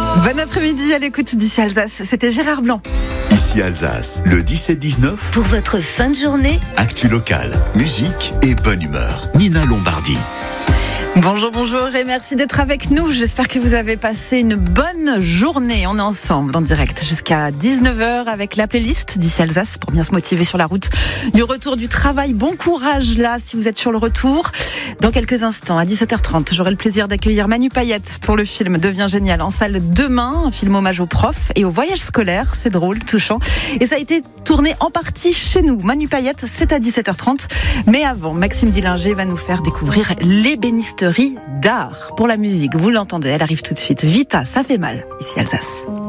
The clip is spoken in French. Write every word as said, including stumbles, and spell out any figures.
Bon après-midi à l'écoute d'ici Alsace, c'était Gérard Blanc. Ici Alsace, le dix-sept dix-neuf. Pour votre fin de journée, actu local, musique et bonne humeur. Nina Lombardi. Bonjour, bonjour et merci d'être avec nous. J'espère que vous avez passé une bonne journée. On est ensemble en direct jusqu'à dix-neuf heures avec la playlist d'ici Alsace pour bien se motiver sur la route du retour du travail. Bon courage là si vous êtes sur le retour. Dans quelques instants, à dix-sept heures trente, j'aurai le plaisir d'accueillir Manu Payette pour le film Devient génial en salle demain. Un film hommage aux profs et au voyage scolaire. C'est drôle, touchant. Et ça a été tourné en partie chez nous. Manu Payette, c'est à dix-sept heures trente. Mais avant, Maxime Dillinger va nous faire découvrir l'ébénisterie d'art pour la musique. Vous l'entendez, elle arrive tout de suite. Vita, ça fait mal, ici Alsace.